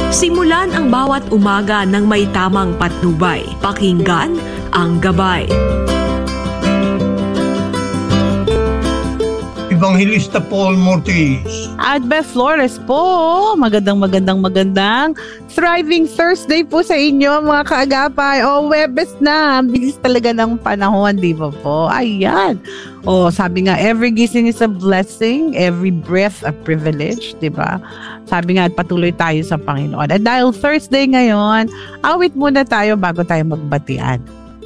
Simulan ang bawat umaga ng may tamang patnubay. Pakinggan ang Gabay. Evangelista Paul Mortis. At Beth Flores po. Magandang Thriving Thursday po sa inyo mga kaagapay. Webes na. Bilis talaga ng panahon, di ba po? Ayan. Sabi nga, every gising is a blessing, every breath a privilege, di ba? Sabi nga, patuloy tayo sa Panginoon. At dahil Thursday ngayon, awit muna tayo bago tayo magbatian.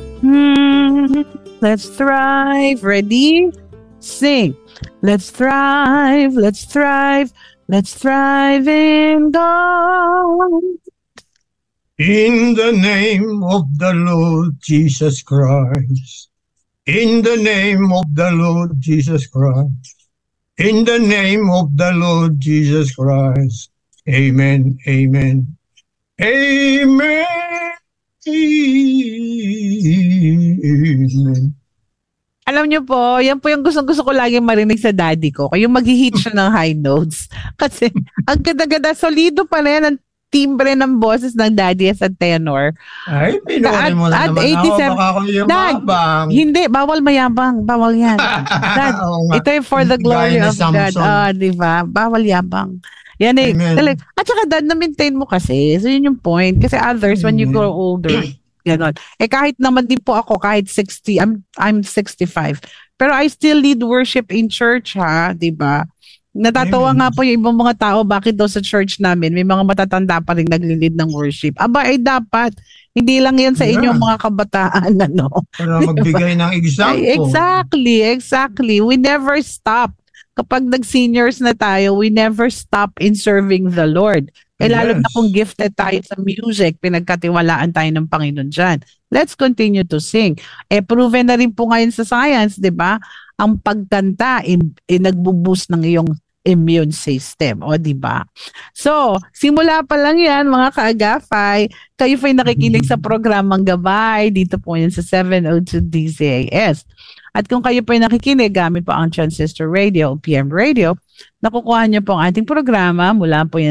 Let's thrive. Ready? Sing. Let's thrive, let's thrive, let's thrive in God. In the name of the Lord Jesus Christ. In the name of the Lord Jesus Christ. In the name of the Lord Jesus Christ. Amen, amen. Amen. Amen. Alam niyo po, yan po yung gusto ko laging marinig sa daddy ko. Yung mag-hit siya ng high notes. Kasi ang ganda-ganda, solido pa rin ang timbre ng boses ng daddy as a tenor. Ay, pinunin mo na naman 87, ako. Baka ako yung mayabang. Hindi, bawal mayabang. Bawal yan. Dad, ito yung for the glory of God. Diba? Bawal yabang. Yan eh. At saka dad, na-maintain mo kasi. So yun yung point. Kasi others, when you grow older, ganon. Kahit naman din po ako, kahit 60, I'm 65. Pero I still lead worship in church, ha? Diba? Natatawa nga po yung ibang mga tao, bakit daw sa church namin, may mga matatanda pa rin nagli-lead ng worship. Dapat. Hindi lang yan sa inyong mga kabataan, ano? Para magbigay ng example. Exactly. We never stop. Kapag nag-seniors na tayo, we never stop in serving the Lord. Lalo na kung gifted tayo sa music, pinagkatiwalaan tayo ng Panginoon dyan. Let's continue to sing. Proven na rin po ngayon sa science, di ba? Ang pagkanta, nagbo-boost ng iyong immune system. Di ba? So, simula pa lang yan, mga kaagapay. Kayo po'y nakikinig sa programang Gabay. Dito po yan sa 702 DZAS. At kung kayo po'y nakikinig, gamit po ang Transistor Radio, PM Radio, nakukuha niyo po ang ating programa mula po yan